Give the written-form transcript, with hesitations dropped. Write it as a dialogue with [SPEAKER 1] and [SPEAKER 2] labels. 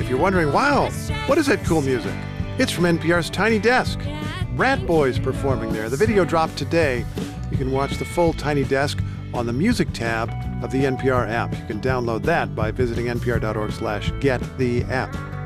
[SPEAKER 1] if you're wondering, wow, what is that cool music? It's from NPR's Tiny Desk. Rat Boys performing there. The video dropped today. You can watch the full Tiny Desk on the Music tab of the NPR app. You can download that by visiting npr.org/gettheapp.